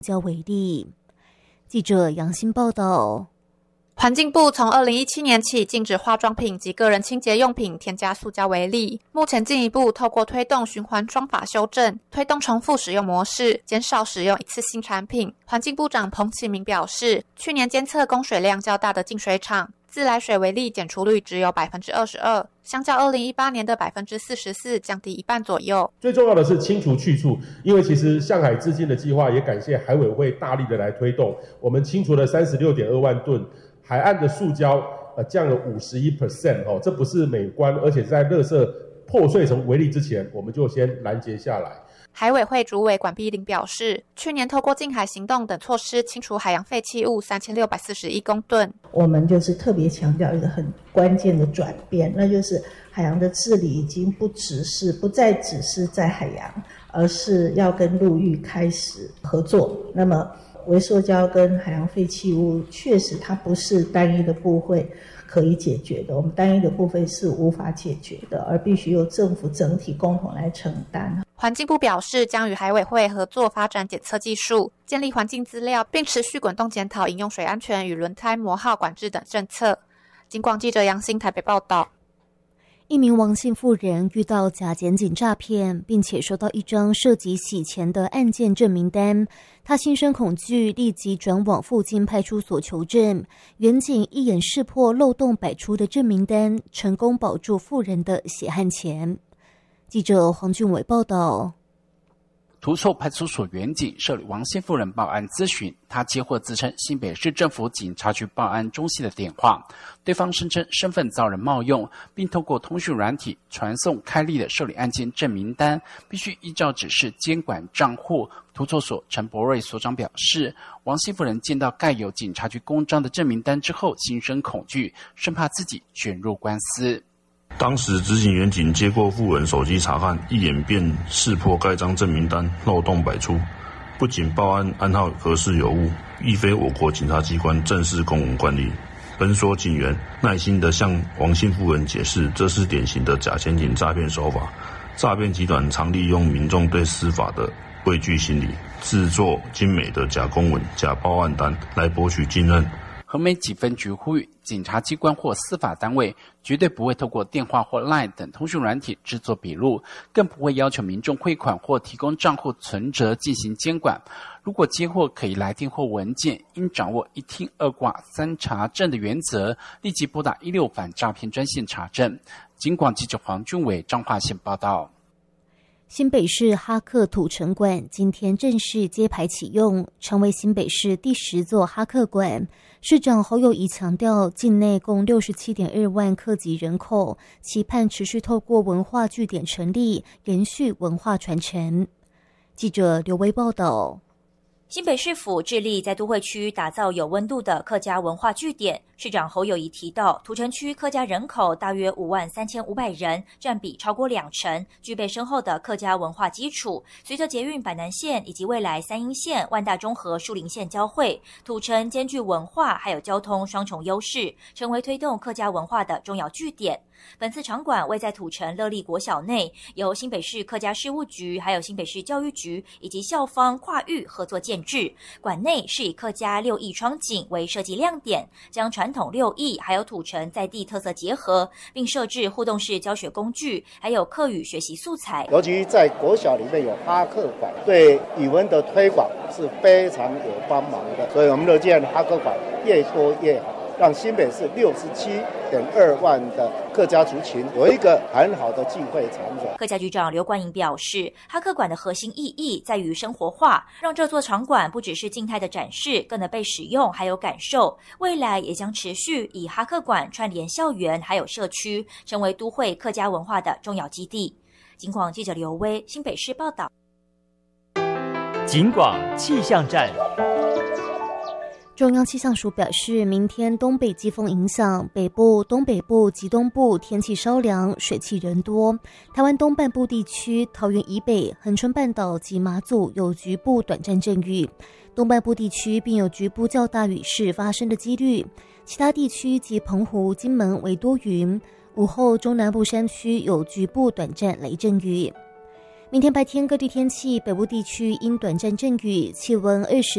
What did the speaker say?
胶为例。记者杨欣报道。 环境部从2017年起禁止化妆品及个人清洁用品添加塑胶为例，目前进一步透过推动循环装法修正，推动重复使用模式，减少使用一次性产品。环境部长彭启明表示，去年监测供水量较大的净水厂，自来水为例，检出率只有 22%， 相较2018年的 44%， 降低一半左右。 最重要的是清除去处，因为其实向海致敬的计划也感谢海委会大力的来推动，我们清除了 36.2万吨海岸的塑胶，降了 51%，这不是美观，而且在垃圾破碎成微粒之前，我们就先拦截下来。 海委会主委管碧玲表示，去年透过净海行动等措施清除海洋废弃物3641公吨。 我们就是特别强调一个很关键的转变，那就是海洋的治理已经不再只是在海洋，而是要跟陆域开始合作。那么微塑胶跟海洋废弃物确实它不是单一的部会可以解决的，我们单一的部分是无法解决的，而必须由政府整体共同来承担。 环境部表示，将与海委会合作发展检测技术，建立环境资料，并持续滚动检讨饮用水安全与轮胎磨耗管制等政策。警广记者杨欣台北报道。 一名王姓妇人遇到假检警诈骗，并且收到一张涉及洗钱的案件证明单，她心生恐惧，立即转往附近派出所求证。员警一眼识破漏洞百出的证明单，成功保住妇人的血汗钱。记者黄俊伟报道。 涂厝派出所员警受理王姓妇人报案咨询，他接获自称新北市政府警察局报案中心的电话，对方声称身份遭人冒用，并透过通讯软体传送开立的受理案件证明单，必须依照指示监管账户。涂厝所陈博瑞所长表示，王姓妇人见到盖有警察局公章的证明单之后，心生恐惧，生怕自己卷入官司。 当时执行员警接过妇人手机查看，一眼便识破该张证明单漏洞百出，不仅报案案号核实有误，亦非我国警察机关正式公文惯例。本所警员耐心地向王姓妇人解释，这是典型的假检警诈骗手法。诈骗集团常利用民众对司法的畏惧心理，制作精美的假公文、假报案单来博取信任。 和美几分局呼吁，检察机关或司法单位绝对不会透过电话或 LINE 等通讯软体制作笔录，更不会要求民众汇款或提供账户存折进行监管。如果接获可疑来电或文件，应掌握一听二挂三查证的原则，立即拨打16反诈骗专线查证。警广记者黄俊伟彰化县报道。 新北市哈克土城馆今天正式揭牌启用，成为新北市第10座哈克馆。市长侯友宜强调，境内共67.2万客籍人口，期盼持续透过文化据点成立，延续文化传承。记者刘威报道。 新北市府致力在都会区打造有温度的客家文化据点。市长侯友宜提到，土城区客家人口大约53500人，占比超过20%，具备深厚的客家文化基础。随着捷运板南线以及未来三鶯线、万大中和树林线交汇，土城兼具文化还有交通双重优势，成为推动客家文化的重要据点。本次场馆位在土城乐利国小内，由新北市客家事务局、还有新北市教育局以及校方跨域合作建制。馆内是以客家6艺窗景为设计亮点，将传统6艺还有土城在地特色结合，并设置互动式教学工具，还有客语学习素材。 尤其在国小里面有哈克馆，对语文的推广是非常有帮忙的，所以我们乐见哈克馆越多越好，让新北市67.2万的客家族群有一个很好的聚会场所。 客家局长刘冠莹表示，哈克馆的核心意义在于生活化，让这座场馆不只是静态的展示，更能被使用还有感受。未来也将持续以哈克馆串联校园还有社区，成为都会客家文化的重要基地。警广记者刘威新北市报道。 警广气象站。 中央气象署表示，明天东北季风影响，北部、东北部及东部天气稍凉，水汽人多。台湾东半部地区、桃园以北、恒春半岛及马祖有局部短暂阵雨，东半部地区并有局部较大雨势发生的几率。其他地区及澎湖、金门为多云，午后中南部山区有局部短暂雷阵雨。明天白天各地天气，北部地区因短暂阵雨，气温20